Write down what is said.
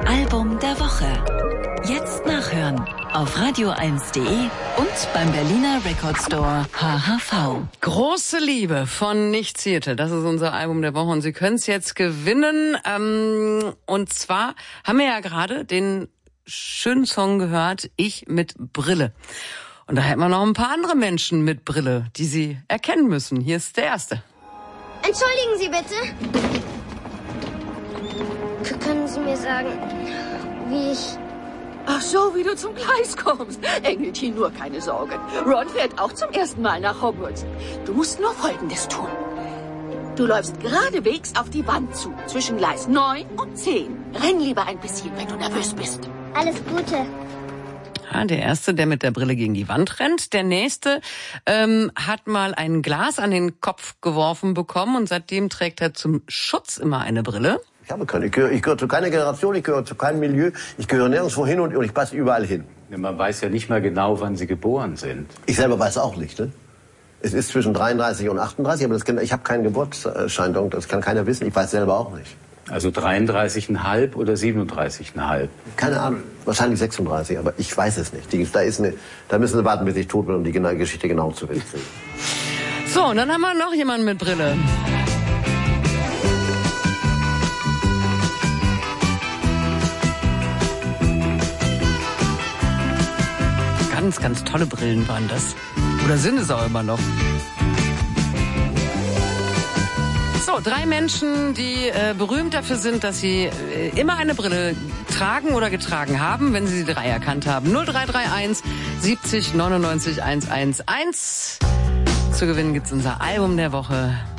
Album der Woche. Jetzt nachhören auf radio1.de und beim Berliner Record Store HHV. Große Liebe von Nicht Zierte. Das ist unser Album der Woche und Sie können es jetzt gewinnen. Und zwar haben wir ja gerade den schönen Song gehört, Ich mit Brille. Und da hätten wir noch ein paar andere Menschen mit Brille, die Sie erkennen müssen. Hier ist der erste. Entschuldigen Sie bitte. Können Sie mir sagen, wie ich... Ach so, wie du zum Gleis kommst. Engelchen, nur keine Sorge. Ron fährt auch zum ersten Mal nach Hogwarts. Du musst nur Folgendes tun. Du läufst geradewegs auf die Wand zu, zwischen Gleis 9 und 10. Renn lieber ein bisschen, wenn du nervös bist. Alles Gute. Ja, der Erste, der mit der Brille gegen die Wand rennt. Der Nächste hat mal ein Glas an den Kopf geworfen bekommen und seitdem trägt er zum Schutz immer eine Brille. Ich habe keine. Ich gehöre zu keiner Generation, ich gehöre zu keinem Milieu. Ich gehöre nirgendwo hin und ich passe überall hin. Ja, man weiß ja nicht mal genau, wann Sie geboren sind. Ich selber weiß auch nicht, ne? Es ist zwischen 33 und 38, aber ich habe keinen Geburtsschein, das kann keiner wissen. Ich weiß selber auch nicht. Also 33,5 oder 37,5? Keine Ahnung, wahrscheinlich 36, aber ich weiß es nicht. Da müssen Sie warten, bis ich tot bin, um die Geschichte genau zu wissen. So, und dann haben wir noch jemanden mit Brille. Ganz, ganz tolle Brillen waren das. Oder sind es auch immer noch. So, 3 Menschen, die berühmt dafür sind, dass sie immer eine Brille tragen oder getragen haben, wenn sie die 3 erkannt haben. 0331 70 99 111. Zu gewinnen gibt's unser Album der Woche.